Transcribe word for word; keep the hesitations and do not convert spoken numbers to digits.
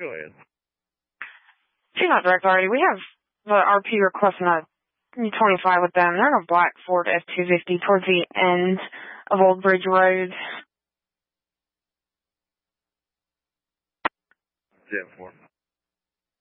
Go ahead. She's not direct already. We have the R P requesting a twenty-five with them. They're in a black Ford F two fifty towards the end of Old Bridge Road. ten four.